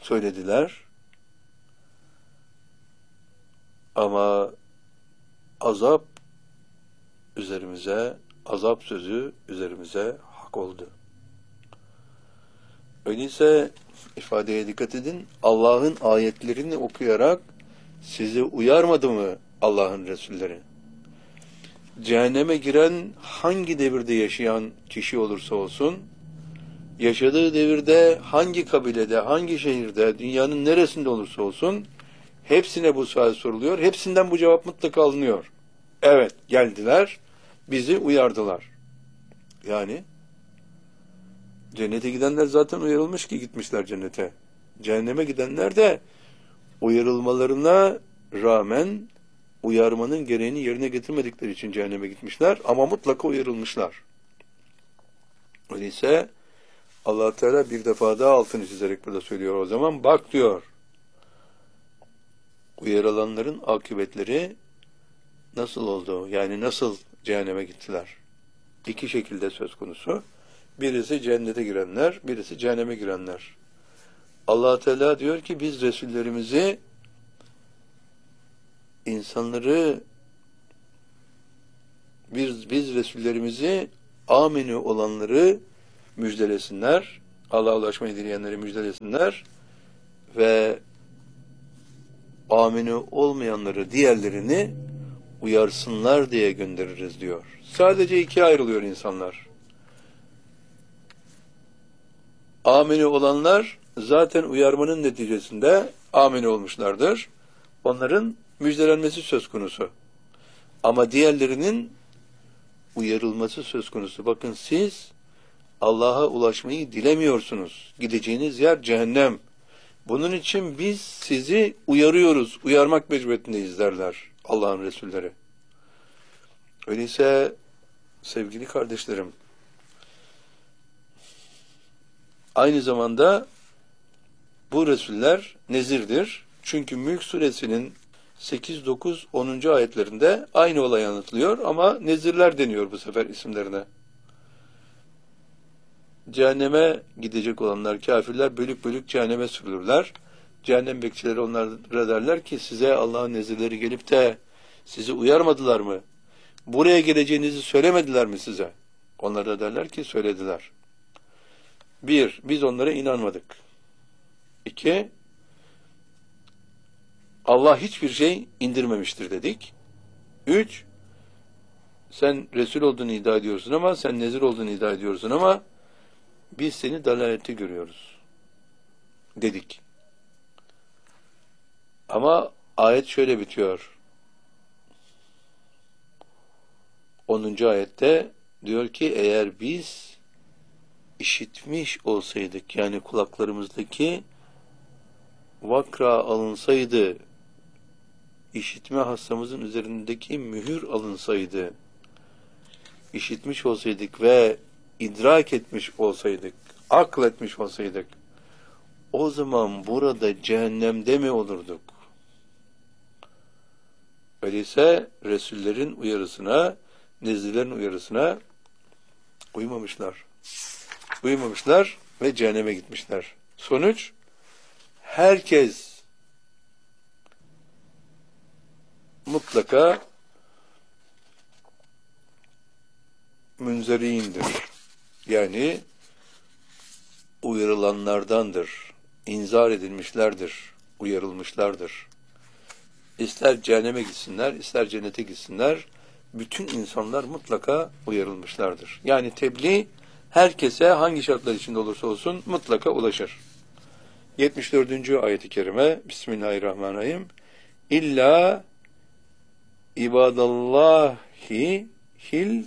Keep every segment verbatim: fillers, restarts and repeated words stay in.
söylediler. Ama azap üzerimize, azap sözü üzerimize hak oldu. Öyleyse ifadeye dikkat edin. Allah'ın ayetlerini okuyarak sizi uyarmadı mı Allah'ın Resulleri? Cehenneme giren hangi devirde yaşayan kişi olursa olsun, yaşadığı devirde hangi kabilede, hangi şehirde, dünyanın neresinde olursa olsun, hepsine bu sual soruluyor. Hepsinden bu cevap mutlaka alınıyor. Evet, geldiler, bizi uyardılar. Yani cennete gidenler zaten uyarılmış ki gitmişler cennete. Cehenneme gidenler de uyarılmalarına rağmen uyarmanın gereğini yerine getirmedikleri için cehenneme gitmişler ama mutlaka uyarılmışlar. Öyleyse Allah Teala bir defa daha altını çizerek burada söylüyor o zaman. Bak diyor, uyarılanların akıbetleri nasıl oldu? Yani nasıl cehenneme gittiler? İki şekilde söz konusu. Birisi cennete girenler, birisi cehenneme girenler. Allah Teala diyor ki biz Resullerimizi, insanları, biz, biz Resullerimizi amini olanları müjdelesinler, Allah'a ulaşmayı dileyenleri müjdelesinler ve amini olmayanları, diğerlerini uyarsınlar diye göndeririz diyor. Sadece ikiye ayrılıyor insanlar. Amini olanlar zaten uyarmanın neticesinde amini olmuşlardır. Onların müjdelenmesi söz konusu. Ama diğerlerinin uyarılması söz konusu. Bakın siz Allah'a ulaşmayı dilemiyorsunuz. Gideceğiniz yer cehennem. Bunun için biz sizi uyarıyoruz. Uyarmak mecburiyetindeyiz derler Allah'ın Resulleri. Öyleyse sevgili kardeşlerim, aynı zamanda bu Resuller nezirdir. Çünkü Mülk Suresinin sekiz, dokuz, onuncu ayetlerinde aynı olay anlatılıyor ama nezirler deniyor bu sefer isimlerine. Cehenneme gidecek olanlar, kafirler bölük bölük cehenneme sürülürler. Cehennem bekçileri onlara derler ki size Allah'ın nezirleri gelip de sizi uyarmadılar mı? Buraya geleceğinizi söylemediler mi size? Onlar da derler ki söylediler. Bir, biz onlara inanmadık. İki, Allah hiçbir şey indirmemiştir dedik. Üç, sen Resul olduğunu iddia ediyorsun ama, sen nezir olduğunu iddia ediyorsun ama biz seni dalalette görüyoruz dedik. Ama ayet şöyle bitiyor. onuncu ayette diyor ki eğer biz işitmiş olsaydık, yani kulaklarımızdaki vakra alınsaydı, işitme hastamızın üzerindeki mühür alınsaydı, işitmiş olsaydık ve idrak etmiş olsaydık, akletmiş olsaydık, o zaman burada cehennemde mi olurduk? Öyleyse Resullerin uyarısına, nezirlerin uyarısına uymamışlar. Uymamışlar ve cehenneme gitmişler. Sonuç, herkes mutlaka münzeriindir. Yani uyarılanlardandır. İnzar edilmişlerdir. Uyarılmışlardır. İster cehenneme gitsinler, ister cennete gitsinler, bütün insanlar mutlaka uyarılmışlardır. Yani tebliğ herkese hangi şartlar içinde olursa olsun mutlaka ulaşır. yetmiş dördüncü ayet-i kerime Bismillahirrahmanirrahim. İlla ibadallahi hil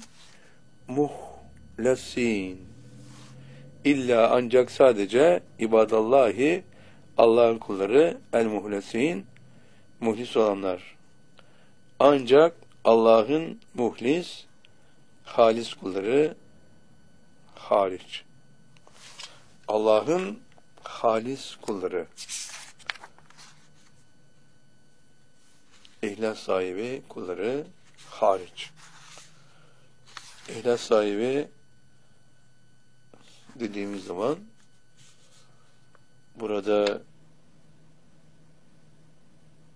muhlasin. İlla ancak sadece ibadallahi, Allah'ın kulları, el muhlasin, muhlis olanlar. Ancak Allah'ın muhlis, halis kulları hariç. Allah'ın halis kulları, ihlas sahibi kulları hariç. İhlas sahibi dediğimiz zaman burada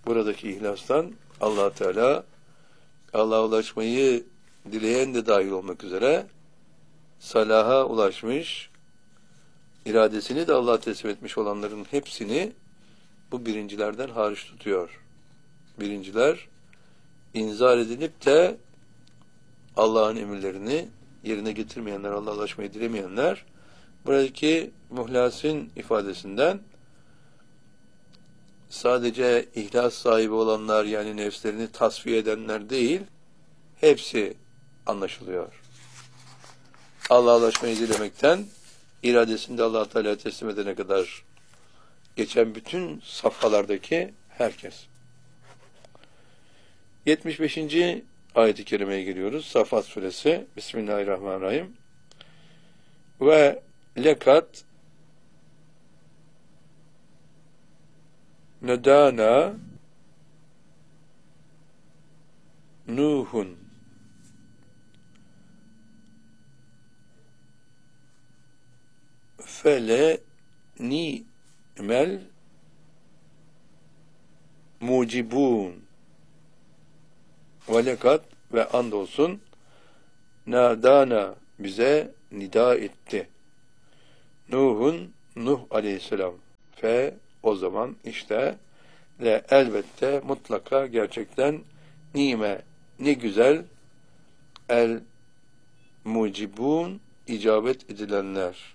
buradaki ihlastan Allah Teala Allah'a ulaşmayı dileyen de dahil olmak üzere salaha ulaşmış, iradesini de Allah'a teslim etmiş olanların hepsini bu birincilerden hariç tutuyor. Birinciler inzar edilip de Allah'ın emirlerini yerine getirmeyenler, Allah'a ulaşmayı dilemeyenler, buradaki muhlasin ifadesinden sadece ihlas sahibi olanlar, yani nefslerini tasfiye edenler değil, hepsi anlaşılıyor. Allah'a ulaşmayı dilemekten iradesini de Allah Teala'ya teslim edene kadar geçen bütün safhalardaki herkes. yetmiş beşinci ayet-i kerimeye geliyoruz. Safat suresi. Bismillahirrahmanirrahim. Ve lekat nedana Nuhun fele ni'mel mucibun ve lekat ve andolsun nadana bize nida etti. Nuhun Nuh aleyhisselam fe o zaman işte ve elbette mutlaka gerçekten nime ne güzel el mucibun icabet edilenler